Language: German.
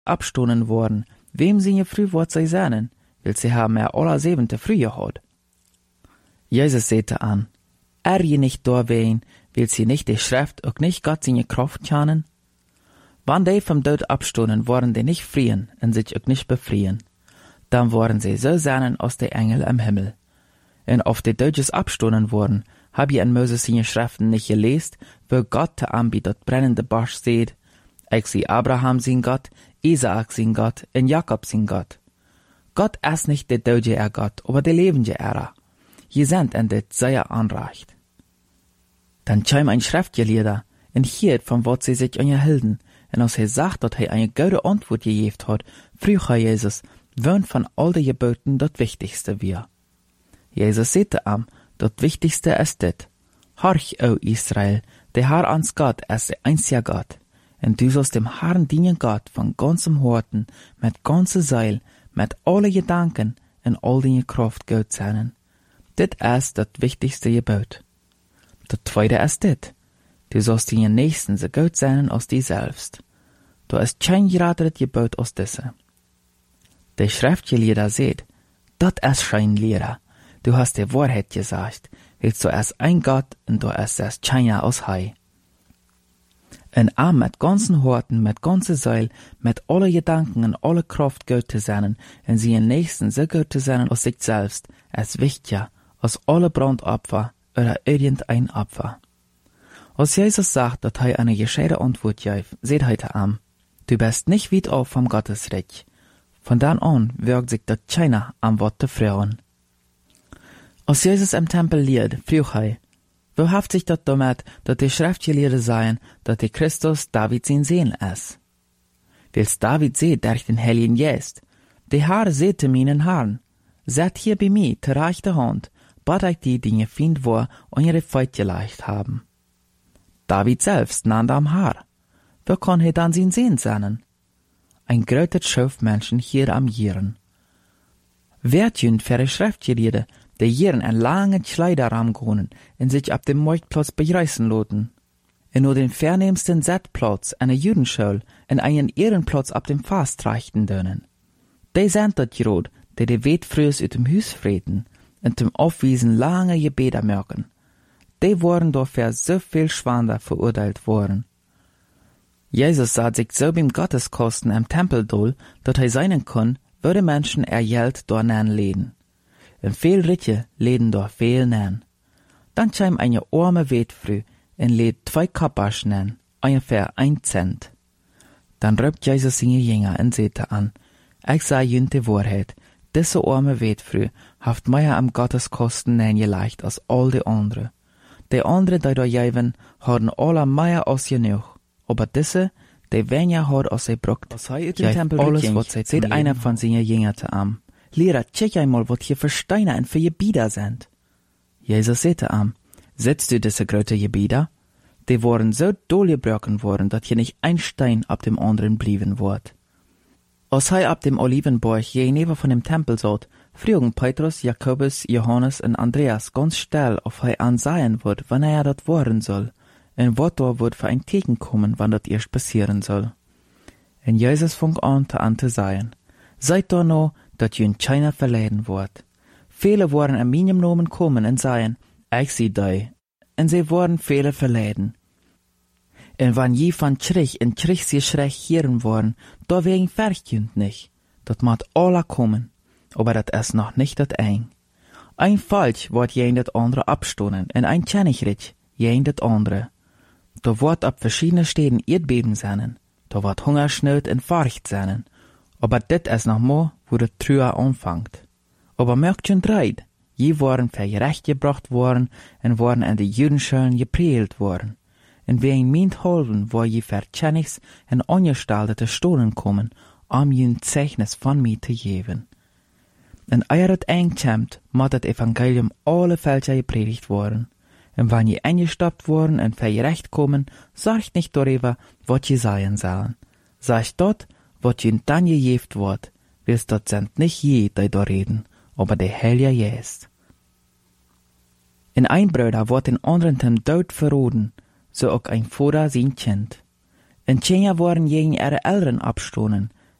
abstonen worden, wem sie je früh wort sei seinen, will sie haben aller 7. früh gehad. Jesus sagte an, je nicht dorwein, will sie nicht die Schrift auch nicht Gott seine Kraft kennen? Wann die vom Tod abstonen, worden die nicht frieren und sich auch nicht befrieren, dann worden sie so seinen als die Engel am Himmel. Und auf die Deutsches abstonen worden, hab ich an Moses seine Schriften nicht gelesen, wo Gott te Ambi dort brennende Bosch seht, ich sie Abraham sein Gott, Isaak sein Gott und Jakob sein Gott. Gott ist nicht der Deutsche Gott, aber der lebende Ära. Je sind en dit sehr anreicht. Dann käm ein Schriftgelehrter und hielt von wat sie sich unterhielten, und als sagt, dass eine gute Antwort gegeben hat, früher Jesus, wen von all den Geboten das Wichtigste wir. Jesus sagte am, das Wichtigste ist dit: Horch, o Israel, der Herr ans Gott ist der einzige Gott, und du sollst dem Herrn dienen Gott von ganzem Herzen, mit ganzer Seele, mit alle Gedanken und all deine Kraft Gott sein. Dit ist das wichtigste Gebot. Das zweite ist dit: Du sollst deinen Nächsten so gut sein als dich selbst. Da ist kein geraderes Gebot als diese. Der Schriftgelehrter sagt, das ist kein Lehrer. Du hast die Wahrheit gesagt, willst du erst ein Gott und du ist erst keiner als Hei. Und am mit ganzen Horten, mit ganzer Seele, mit alle Gedanken und alle Kraft gut zu sein und sie im Nächsten so gut zu sein als sich selbst, ist wichtiger als alle Brandopfer oder irgendein Opfer. Als Jesus sagt, dass er eine gescheite Antwort gibt, seht heute am, du bist nicht weit auf vom Gottesreich. Von dann an wirkt sich das keiner am Wort der Frauen. Als Jesus im Tempel lehrt, frug er, wo haft sich das damit, dass die Schriftgelehrten seien, dass der Christus David sein Sohn ist? Wils David seht durch den Heiligen Geist, der Herr sagte meinen Herrn, seid hier bei mir, zur rechten Hand, bat ich die Dinge find war und ihre Feut geleicht haben. David selbst nannte am Herr. Wo kann er dann sein Sohn sein? Ein größer Schaufmenschen hier am Jieren. Wer tünt für die Schriftgelehrten, die Jieren ein langen Kleiderraum gonen und sich ab dem Marktplatz bereisen loten? Und nur den vernehmsten Settplatz einer Judenschule und einen Ehrenplatz ab dem Fast reichten dönen. Die sind dort gerot, die Wet frühs ut dem Hus freten und dem Aufwiesen lange Gebete merken. Die waren dafür so viel Schwander verurteilt worden. Jesus sah sich so beim Gotteskosten am Tempel doll, dass er seinen kann, würde Menschen Geld dort leden. Und viel Ritche leden dort viel nähen. Dann kam eine arme Wetfrü und lädt 2 Kappasch nähen, ungefähr 1 Cent. Dann röpt Jesus seine Jünger und sagte an, ich sag jünt die Wahrheit, diese arme Wetfrü haft mehr am Gotteskosten nähen geleicht als all die andere. Die andere, die da jäven, haben alle mehr als genug. Aber diese, die weniger hat als sie bruckt, jäft alles, was sie seht einer von seinen Jüngern zu am. Lehrer, check einmal, was hier für Steine und für Gebieter sind. Jesus sagte am, setzt du diese große Gebieter? Die waren so doll gebrochen worden, dass hier nicht ein Stein ab dem anderen blieben wird. Als er ab dem Olivenberg gegenüber von dem Tempel saß, fragen Petrus, Jakobus, Johannes und Andreas ganz still, ob er ansehen wird, wann er dort worden soll, und was da wird für ein Teken kommen, wann das erst passieren soll. Und Jesus fing an zu sagen, seid da noch, dass jün keiner verleiden wird. Viele waren an meinem Namen kommen und sagen, ich sie da, und sie wurden viele verleiden. Und wenn je von Krich und Kriegsgeschrech hören worden, da wegen verjünt nicht. Dat macht alle kommen, aber dat ist noch nicht dat eng. Ein Falsch wird jen dat andere abstonen, und ein Tschennigritsch jen dat andere. Da wird ab verschiedenen Städten Erdbeben sein, da wird Hungersnot und Furcht sein, aber dit ist noch mal, wo der Trüher anfängt. Aber merkt schon dreid, je waren für gerecht gebracht worden und waren an die Judenschulen geprellt worden. Und wegen meint holden, wo je verkennigs und angestaltete Stolen kommen, jün Zeichnis von mir zu geben. Und eier het eng kämmt, moet het Evangelium alle Fälscher gepredigt worden. Und wenn je eingestoppt worden und für gerecht kommen, sagt nicht darüber, was je sagen sollen. Sagt dort, was jün dann gejeft wird, willst dort sind nicht je, die da reden, aber der Heilige Geist. In ein Bruder wird den anderen zum Tod verroden, so auch ein Vater sein Kind. Und Kinder worden gegen ihre Eltern abstonen,